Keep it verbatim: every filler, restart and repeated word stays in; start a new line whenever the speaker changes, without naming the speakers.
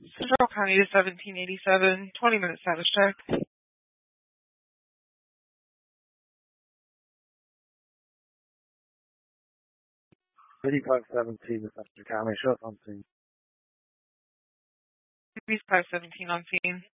Central County to seventeen eighty-seven, twenty minute status check.
eighty-five seventeen to Central County, show us on scene.
five seventeen on scene.